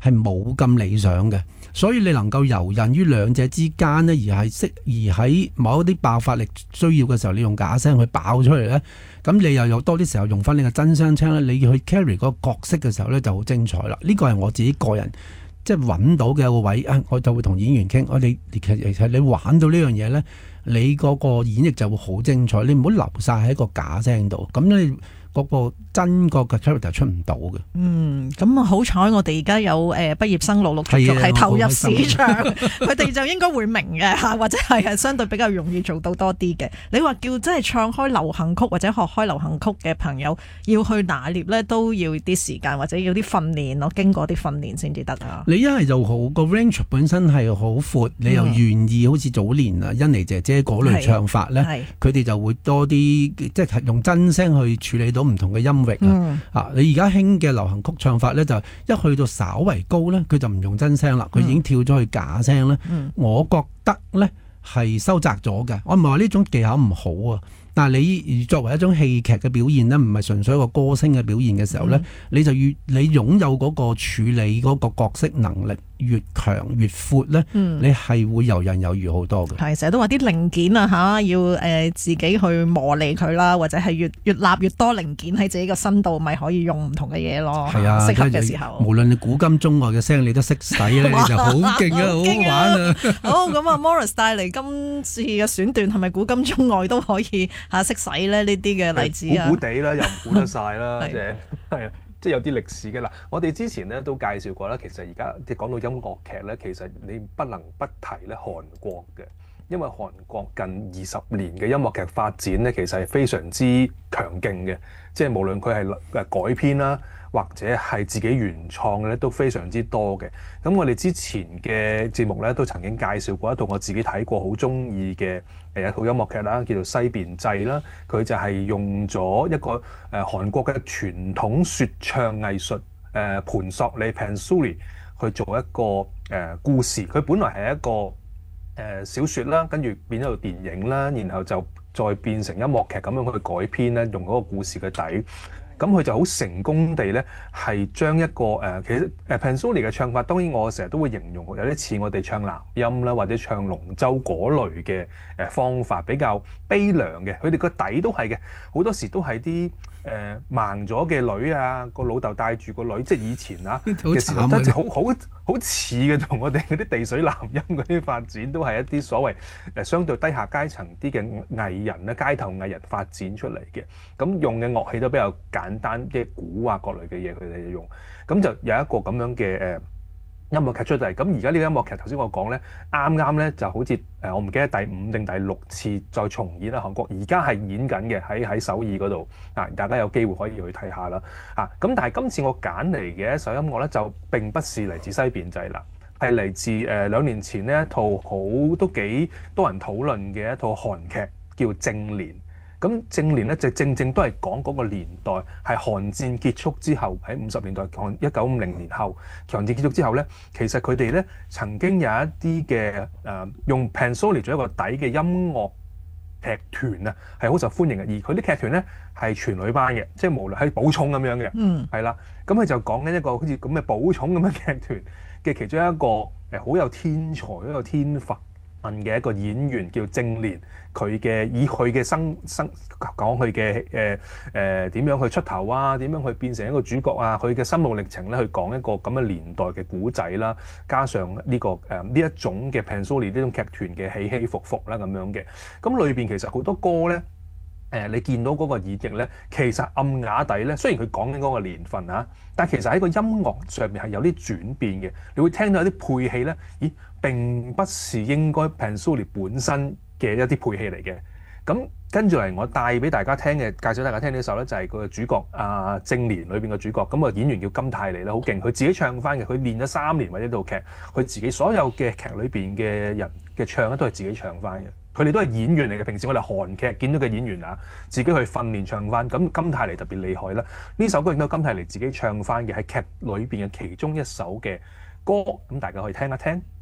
係冇咁理想嘅。所以你能夠游刃於兩者之間呢，而係適宜喺某一啲爆發力需要嘅時候，你用假聲去爆出嚟呢。咁你又有多啲時候用翻你嘅真聲腔呢，你去 carry 個角色嘅時候呢，就好精彩啦。呢個係我自己個人即係揾到嘅一個位，我就會同演員傾，我哋其實你玩到呢樣嘢呢，你嗰個演繹就會好精彩，你唔好留晒喺個假聲度，咁你嗰個真個嘅 character 出唔到嘅。 咁好彩我哋而家有畢業生陸陸續續係投入市場，佢哋就應該會明嘅嚇，或者係相對比較容易做到多啲嘅。你話叫真係唱開流行曲或者學開流行曲嘅朋友要去拿捏咧，都要啲時間或者要啲訓練咯，經過啲訓練先至得啊。 你一係就好個 range 本身係好闊，你又願意好似早年啊甄妮姐姐嗰類唱法咧，佢哋就會多啲即係用真聲去處理到唔同嘅音域你而家興嘅流行曲唱法咧，就一去到稍為高咧，佢就唔用真聲啦，佢已經跳咗去假聲咧。我覺得咧係收窄咗嘅。我唔係話呢種技巧唔好啊，但係你作為一種戲劇嘅表現咧，唔係純粹一個歌星嘅表現嘅時候咧，你就你擁有嗰個處理嗰個角色能力越強越闊咧，你係會游刃有餘好多嘅。 係成日都話啲零件啊要自己去磨利佢啦，或者係越納越多零件喺自己個身度，咪可以用唔同嘅嘢咯。係啊，適合嘅時候， 無論你古今中外嘅聲你都識使咧，你就好勁啊，好玩啊！ 好咁啊，Maurice 帶嚟今次嘅選段係咪古今中外都可以識使咧？呢啲嘅例子啊， 估地啦，又唔估得晒啦，係啊。即係有啲歷史嘅啦，我哋之前咧都介紹過啦。其實而家即係講到音樂劇咧，其實你不能不提咧韓國嘅，因為韓國近20年嘅音樂劇發展咧，其實係非常之強勁嘅。即係無論佢係改編啦，或者係自己原創嘅咧，都非常之多嘅。咁我哋之前嘅節目咧都曾經介紹過一套我自己睇過好中意嘅一套音樂劇啦，叫做《西邊祭》啦。佢就係用咗一個韓國嘅傳統說唱藝術盤索里 Pansori 去做一個故事。佢本來係一個小說啦，跟住變咗做電影啦，然後就再變成音樂劇咁樣去改編咧，用嗰個故事嘅底。咁佢就好成功地咧，係將一個其實Pansori 嘅唱法，當然我成日都會形容有啲似我哋唱南音啦，或者唱龍舟嗰類嘅方法，比較悲涼嘅。佢哋個底都係嘅，好多時都係啲盲咗嘅女啊，個老豆帶住個女，即係以前啊嘅時候，真係好似嘅，同我哋嗰啲地水南音嗰啲發展，都係一啲所謂相對低下階層啲嘅藝人咧，街頭藝人發展出嚟嘅。咁用嘅樂器都比較簡單，即係鼓啊各類嘅嘢，佢哋用。咁就有一個咁樣嘅音樂劇出嚟。咁而家呢個音樂劇頭先我講咧，啱啱咧就好似我唔記得第5定第6次再重演啦。韓國而家係演緊嘅，喺首爾嗰度啊，大家有機會可以去睇下啦。咁但係今次我揀嚟嘅一首音樂咧，就並不是嚟自西邊祭啦，係嚟自2年前呢一套都幾多人討論嘅一套韓劇，叫《正年》。咁正年咧就正都係講嗰個年代係韓戰結束之後，喺50年代1950年後韓戰結束之後咧，其實佢哋咧曾經有一啲嘅用 Pansori 做一個底嘅音樂劇團啊，係好受歡迎嘅。而佢啲劇團咧係全女班嘅，即係無論係寶塚咁樣嘅，係啦。咁佢就講緊一個好似咁嘅寶塚咁嘅劇團嘅其中一個好有天才、好有天分嘅一個演員叫正年，以佢嘅生講佢嘅點樣去出頭啊，點樣去變成一個主角啊，佢嘅心路歷程咧，去講一個咁嘅年代嘅古仔啦，加上呢一種嘅 Pansori 呢種劇團嘅起起伏伏啦咁樣嘅。咁裏邊其實好多歌咧。你見到嗰個演繹咧，其實暗啞底咧，雖然佢講緊嗰個年份啊，但其實喺個音樂上面係有啲轉變嘅。你會聽到有啲配器咧，咦，並不是應該 Pansori 本身嘅一啲配器嚟嘅。咁跟住嚟，我帶俾大家聽嘅，介紹大家聽呢首咧，就係個主角正年裏邊嘅主角。咁個演員叫金泰梨啦，好勁，佢自己唱翻嘅，佢練咗3年為呢套劇，佢自己所有嘅劇裏邊嘅人嘅唱咧，都係自己唱翻嘅。佢哋都係演員嚟嘅，平時我哋韓劇見到嘅演員啊，自己去訓練唱翻。咁金泰梨特別厲害啦，呢首歌亦都係金泰梨自己唱翻嘅，喺劇裏邊嘅其中一首嘅歌，咁大家可以聽一聽。